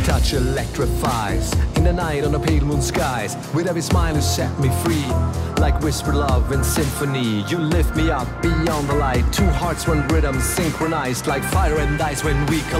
touch electrifies. In the night on the pale moon skies, with every smile you set me free. Like whispered love and symphony, you lift me up beyond the light. Two hearts, one rhythm synchronized, like fire and ice when we collide.